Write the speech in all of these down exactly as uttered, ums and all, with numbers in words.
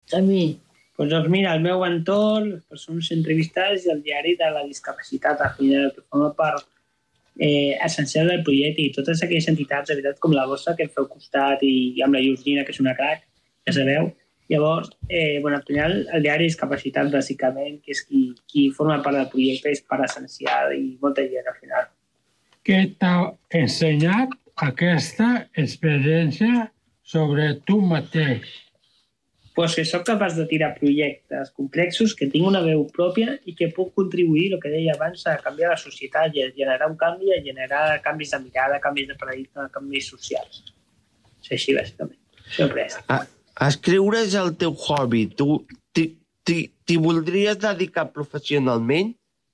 A mi, doncs mira, el meu entorn, les persones entrevistades i el diari de la discapacitat, al final, que forma part eh, essencial del projecte, i totes aquelles entitats, de veritat, com la vostra, que et feu costat, i amb la Georgina, que és una crac, ja sabeu. Llavors, eh, bueno, al final, el diari de discapacitat, bàsicament, que és qui, qui forma part del projecte, és part essencial i molta gent, al final. Què t'ha ensenyat aquesta experiència sobre tu mateix? Pues que sóc capaç de tirar projectes complexos, que tinc una veu pròpia i que puc contribuir, el que deia abans, a canviar la societat i a generar un canvi, a generar canvis de mirada, canvis de paradigma, canvis socials. És així, bàsicament. Això he après. A, escriure és el teu hobby. Tu t'hi voldries dedicar professionalment?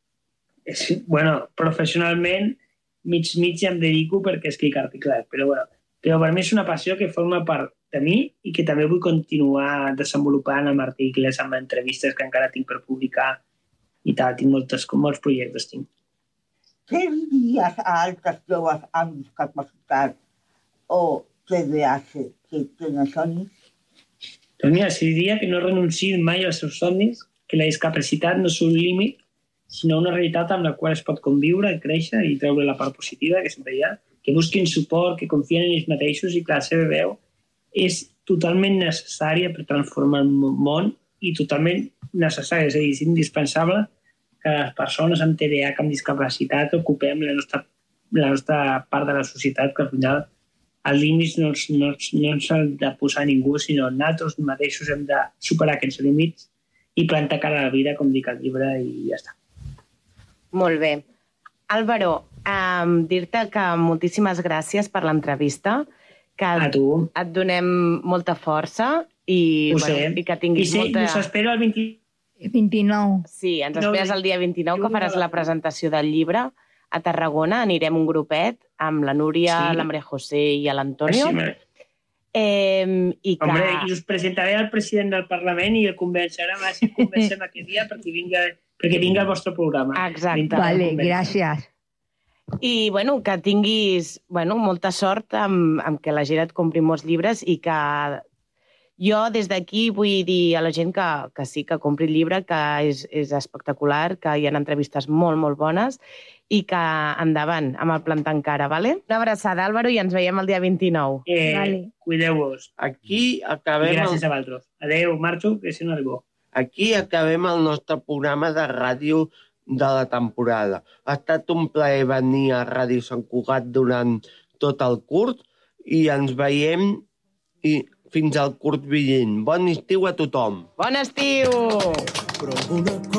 Sí, bueno, professionalment, mig-mig em dedico perquè escric articles, però, bueno, però per mi és una passió que forma part de mi i que també vull continuar desenvolupant amb articles, amb entrevistes que encara tinc per publicar i tal. Tinc moltes, molts projectes. Tinc. Què diries a altres joves amb discapacitat o T D A H que tenen somnis? Doncs mira, si diria que no renunciïn mai als seus somnis, que la discapacitat no és un límit, sinó una realitat amb la qual es pot conviure, créixer i treure la part positiva que sempre hi ha, que busquin suport, que confien en ells mateixos i que la seva veu és totalment necessària per transformar el món i totalment necessària, és a dir, és indispensable que les persones amb T D A H amb discapacitat ocupem la nostra, la nostra part de la societat, que al final els límits no, no, no ens han de posar ningú, sinó nosaltres mateixos hem de superar aquests límits i plantar cara a la vida, com dic al llibre, i ja està. Molt bé. Álvaro, um, dir-te que moltíssimes gràcies per l'entrevista, que a tu. Et donem molta força i, bueno, i que tinguis I sí, molta... I us espero el vint... vint-i-nou. Sí, ens esperes el dia vint-i-nou, que faràs la presentació del llibre a Tarragona. Anirem un grupet amb la Núria, sí. la Maria José i l'Antonio. Sí, eh, i que... Hombre, i us presentaré al president del Parlament i el convencerem, a si convencem aquest dia perquè vinga, perquè vinga el vostre programa. Exacte. Vale, gràcies. I, bueno, que tinguis, bueno, molta sort amb, amb que la gent et compri molts llibres i que jo des d'aquí vull dir a la gent que, que sí, que compri el llibre, que és, és espectacular, que hi ha entrevistes molt, molt bones i que endavant amb el plantar encara, vale? Una abraçada, Álvaro, i ens veiem el dia vint-i-nou. Eh, vale. Cuideu-vos. Aquí acabem... I gràcies el... a vosaltres. Adéu, marxo, que si no arribo. Aquí acabem el nostre programa de ràdio de la temporada. Ha estat un plaer venir a Ràdio Sant Cugat durant tot el curt i ens veiem i fins al curt vinent. Bon estiu a tothom. Bon estiu!